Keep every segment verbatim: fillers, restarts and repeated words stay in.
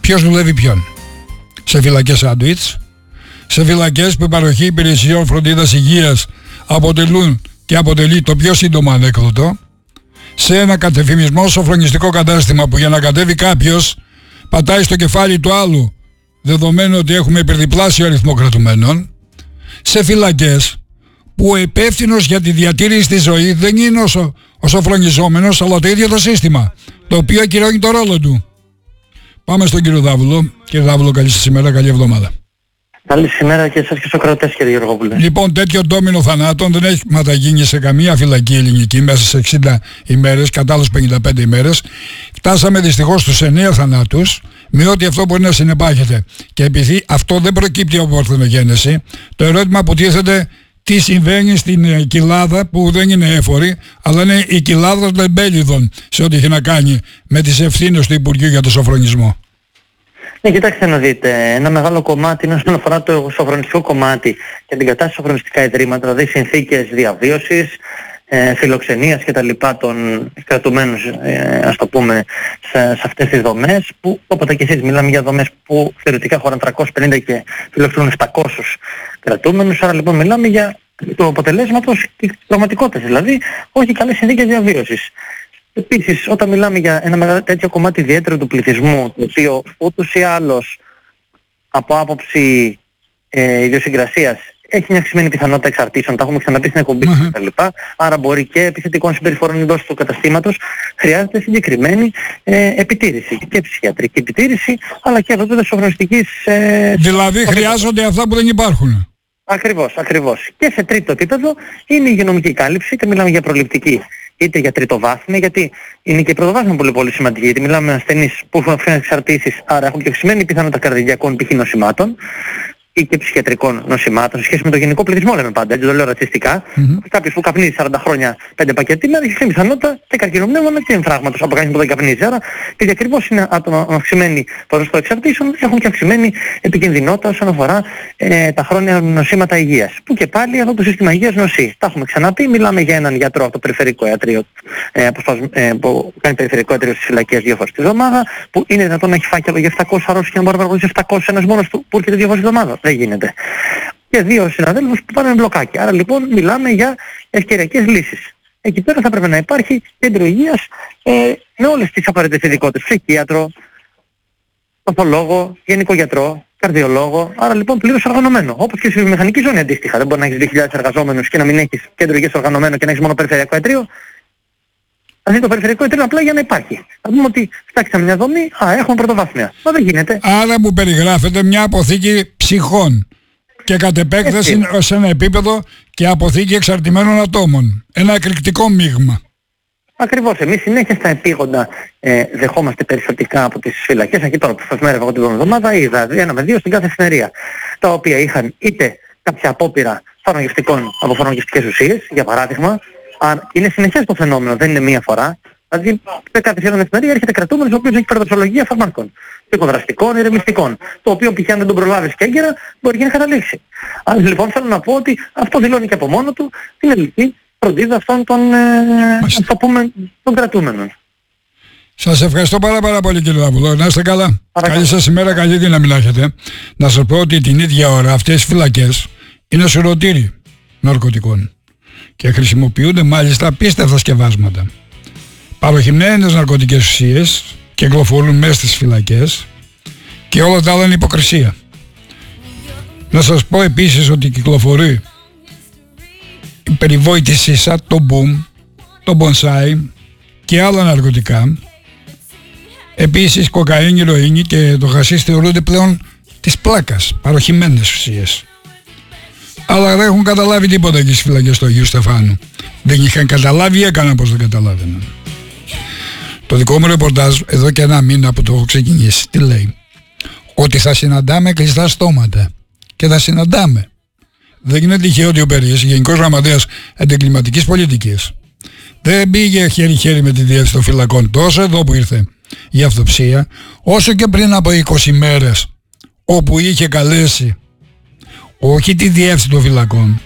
ποιος δουλεύει ποιον. Σε φυλακές σάντουιτς, σε φυλακές που η παροχή υπηρεσιών φροντίδας υγείας αποτελούν και αποτελεί το πιο σύντομο ανέκδοτο, σε ένα κατεφημισμό σοφρονιστικό κατάστημα που για να κατέβει κάποιος πατάει στο κεφάλι του άλλου, δεδομένου ότι έχουμε υπερδιπλάσιο αριθμό κρατουμένων, σε φυλακές που ο υπεύθυνος για τη διατήρηση της ζωής δεν είναι όσο, ο σοφρονιζόμενος, αλλά το ίδιο το σύστημα, το οποίο ακυρώνει το ρόλο του. Πάμε στον κύριο Δάβουλο. Κύριε Δάβουλο, καλή σας ημέρα, καλή εβδομάδα. Καλή σήμερα και εσάς και στους ακροατές, κύριε Γεωργόπουλε. Λοιπόν, τέτοιο ντόμινο θανάτων δεν έχει ματαγίνει σε καμία φυλακή ελληνική μέσα σε εξήντα ημέρες, κατά άλλες πενήντα πέντε ημέρες. Φτάσαμε δυστυχώς στους εννέα θανάτους, με ό,τι αυτό μπορεί να συνεπάγεται. Και επειδή αυτό δεν προκύπτει από παρθενογένεση, το ερώτημα που τίθεται, τι συμβαίνει στην κοιλάδα που δεν είναι έφορη, αλλά είναι η κοιλάδα των εμπέλιδων σε ό,τι έχει να κάνει με τις ευθύνες του Υπουργείου για το σοφρονισμό. Ναι, κοιτάξτε να δείτε, ένα μεγάλο κομμάτι είναι όσον αφορά το σοφρονιστικό κομμάτι και την κατάσταση σοφρονιστικά ιδρύματα, δηλαδή συνθήκες διαβίωσης, ε, φιλοξενίας και τα λοιπά των κρατουμένων, ε, ας το πούμε, σε, σε αυτές τις δομές, που όποτε και εσείς μιλάμε για δομές που θεωρητικά χωράνε τριακόσιες πενήντα και φιλοξενούν επτακόσιους κρατούμενους, άρα λοιπόν μιλάμε για το αποτελέσματος της πραγματικότητας, δηλαδή όχι καλές συνθήκες διαβίωσης. Επίσης, όταν μιλάμε για ένα μεγάλο τέτοιο κομμάτι ιδιαίτερο του πληθυσμού, το οποίο ούτως ή άλλως από άποψη ε, ιδιοσυγκρασίας έχει μια αυξημένη πιθανότητα εξαρτήσεων, τα έχουμε ξαναπεί στην εκπομπή mm-hmm. κτλ. Άρα μπορεί και επιθετικών συμπεριφορών εντός του καταστήματος, χρειάζεται συγκεκριμένη ε, επιτήρηση και ψυχιατρική επιτήρηση, αλλά και επίπεδο σοφρονιστικής. Ε, δηλαδή χρειάζονται αυτά που δεν υπάρχουν. Ακριβώς, ακριβώς. Και σε τρίτο επίπεδο είναι η υγειονομική κάλυψη, είτε μιλάμε για προληπτική είτε για τριτοβάθμια, γιατί είναι και η πρωτοβάθμια πολύ πολύ σημαντική, γιατί μιλάμε με ασθενείς που έχουν αυξημένες εξαρτήσεις, άρα έχουν και αυξημένη πιθανότητα καρδιακών π.χ. νοσημάτων ή και ψυχιατρικών νοσημάτων, σε σχέση με το γενικό πληθυσμό λέμε πάντα, έτσι το λέω ρατσιστικά. Mm-hmm. Κάποιος που καπνίζει σαράντα χρόνια πέντε πακέτα την ημέρα έχει αυξημένη πιθανότητα και καρκινοπνεύμονα και εμφράγματος από κανείς που δεν καπνίζει. Άρα, επειδή ακριβώς είναι άτομα με αυξημένη ποσοστό εξαρτήσεων, έχουν και αυξημένη επικινδυνότητα όσον αφορά ε, τα χρόνια νοσήματα υγείας. Που και πάλι αυτό το σύστημα υγείας νοσεί. Τα έχουμε ξαναπεί, μιλάμε για έναν γιατρό από το περιφερειακό ιατρείο ε, ε, που κάνει περιφερειακό ιατρείο στις φυλακές δύο φορές τη εβδομάδα, που είναι δυνατόν να έχει φάκελο για επτακόσιους αρρώστιους και να μπορεί να παραγωγήσει επτακόσιους ένας μόνος του που έρχεται δύο φορές τη εβδομάδα. Δεν γίνεται. Και δύο συναδέλφους που πάνε με μπλοκάκι. Άρα λοιπόν μιλάμε για ευκαιριακές λύσεις. Εκεί πέρα θα πρέπει να υπάρχει κέντρο υγείας ε, με όλες τις απαραίτητες ειδικότητες. Ψυχίατρο, παθολόγο, γενικό γιατρό, καρδιολόγο. Άρα λοιπόν πλήρως οργανωμένο. Όπως και στη βιομηχανική ζώνη αντίστοιχα. Δεν μπορεί να έχεις δύο χιλιάδες εργαζόμενους και να μην έχεις κέντρο υγείας οργανωμένο και να έχεις μόνο περιφερειακό ιατρείο. Δηλαδή το περιφερειακό ιατρείο απλά για να υπάρχει. Θα πούμε ότι φτιάξαμε μια δομή, α, έχουμε πρωτοβάθμια. Μα δεν γίνεται. Άρα μου περιγράφεται μια αποθήκη ψυχών και κατ' επέκταση σε ένα επίπεδο και αποθήκη εξαρτημένων ατόμων. Ένα εκρηκτικό μείγμα. Ακριβώς. Εμείς συνέχεια στα επίγοντα ε, δεχόμαστε περιστατικά από τις φυλακές. Εκεί τώρα που σας μέρευα εγώ την εβδομάδα είδα ένα με δύο στην κάθε εφημερία. Τα οποία είχαν είτε κάποια απόπειρα φαρμακευτικών από φαρμακευτικές ουσίες, για παράδειγμα. Αν είναι συνεχές το φαινόμενο, δεν είναι μία φορά. Δηλαδή, σε κάθε σχεδόν εφημερία έρχεται κρατούμενος ο οποίος έχει περδοξολογία φαρμάκων, ψυχοδραστικών, ηρεμιστικών. Το οποίο π.χ. αν δεν τον προλάβεις και έγκαιρα μπορεί και να καταλήξει. Άρα λοιπόν θέλω να πω ότι αυτό δηλώνει και από μόνο του την ελληνική φροντίδα αυτών των, ε, το πούμε, των κρατούμενων. Σας ευχαριστώ πάρα πάρα πολύ κύριε Δαβουλό. Να είστε καλά. Παρακαλώ. Καλή σας ημέρα, καλή δύναμη να έχετε. Να σας πω ότι την ίδια ώρα αυτές οι φυλακές είναι σουρωτήρι ναρκωτικών. Και χρησιμοποιούνται μάλιστα απίστευτα σκευάσματα. Παροχημένες ναρκωτικές ουσίες κυκλοφορούν μέσα στις φυλακές και όλα τα άλλα είναι υποκρισία. Να σας πω επίσης ότι κυκλοφορεί η περιβόητη σίσα, το μπουμ, το μπονσάι και άλλα ναρκωτικά. Επίσης κοκαίνη, ηρωίνη και το χασίς θεωρούνται πλέον της πλάκας, παροχημένες ουσίες. Αλλά δεν έχουν καταλάβει τίποτα εκεί στις φυλακές του Αγίου Στεφάνου. Δεν είχαν καταλάβει ή έκαναν πως δεν καταλάβαιναν. Το δικό μου ρεπορτάζ εδώ και ένα μήνα που το έχω ξεκινήσει, τι λέει? Ότι θα συναντάμε κλειστά στόματα. Και θα συναντάμε. Δεν είναι τυχαίο ότι ο Περίς, Γενικός Γραμματέας Αντιεγκληματικής Πολιτικής, δεν πήγε χέρι-χέρι με τη διεύθυνση των φυλακών τόσο εδώ που ήρθε η αυτοψία, όσο και πριν από είκοσι μέρες, όπου είχε καλέσει όχι τη διεύθυνση των φυλακών,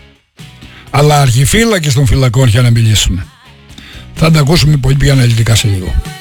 αλλά αρχιφύλακες των φυλακών για να μιλήσουμε. Θα τα ακούσουμε πολύ πιο αναλυτικά σε λίγο.